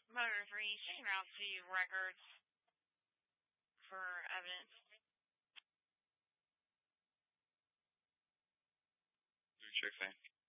Motor 3, sending out to records for evidence. Sure thing.